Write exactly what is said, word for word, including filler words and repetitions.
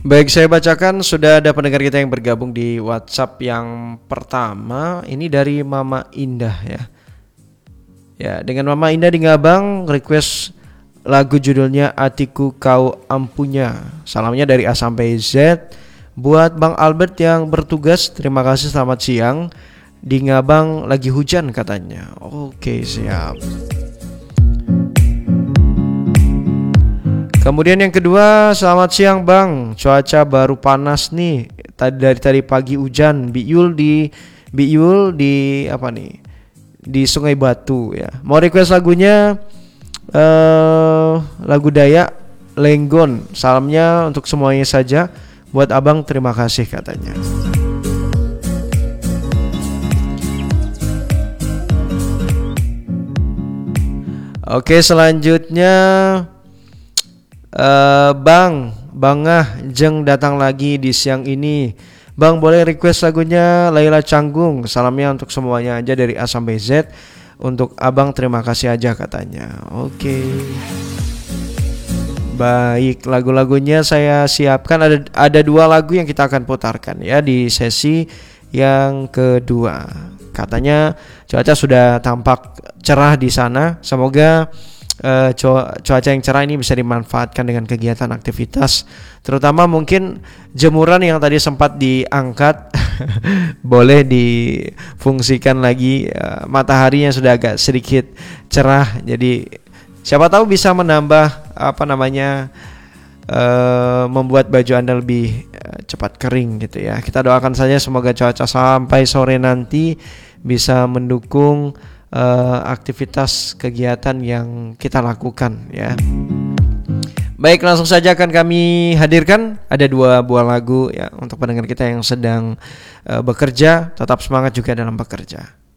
Baik, saya bacakan sudah ada pendengar kita yang bergabung di WhatsApp yang pertama. Ini dari Mama Indah ya. Ya, dengan Mama Indah di Ngabang request lagu judulnya Atiku Kau Ampunya. Salamnya dari A sampai Z buat Bang Albert yang bertugas. Terima kasih, selamat siang. Di Ngabang lagi hujan katanya. Oke, siap. Kemudian yang kedua, selamat siang Bang. Cuaca baru panas nih. Tadi dari tadi pagi hujan. Biul di Biul di apa nih? Di Sungai Batu ya. Mau request lagunya uh, lagu Dayak Lenggon. Salamnya untuk semuanya saja. Buat Abang, terima kasih katanya. Oke, selanjutnya Uh, Bang, Bangah Jeng datang lagi di siang ini. Bang, boleh request lagunya Laila Canggung. Salamnya untuk semuanya aja dari A sampai Z. Untuk Abang, terima kasih aja katanya. Oke okay. Baik, lagu-lagunya saya siapkan. Ada ada dua lagu yang kita akan putarkan ya di sesi yang kedua. Katanya cuaca sudah tampak cerah di sana. Semoga Uh, cuaca yang cerah ini bisa dimanfaatkan dengan kegiatan aktivitas, terutama mungkin jemuran yang tadi sempat diangkat boleh difungsikan lagi. Uh, mataharinya sudah agak sedikit cerah, jadi siapa tahu bisa menambah apa namanya uh, membuat baju Anda lebih uh, cepat kering gitu ya. Kita doakan saja semoga cuaca sampai sore nanti bisa mendukung Uh, aktivitas kegiatan yang kita lakukan ya. Baik, langsung saja akan kami hadirkan ada dua buah lagu ya untuk pendengar kita yang sedang uh, bekerja, tetap semangat juga dalam bekerja.